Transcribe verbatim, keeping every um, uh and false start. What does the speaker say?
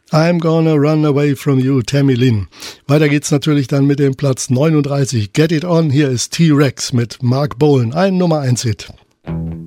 I'm Gonna Run Away From You, Tammy Lynn. Weiter geht's natürlich dann mit dem Platz neununddreißig. Get It On, hier ist T-Rex mit Mark Bolan, ein Nummer eins Hit.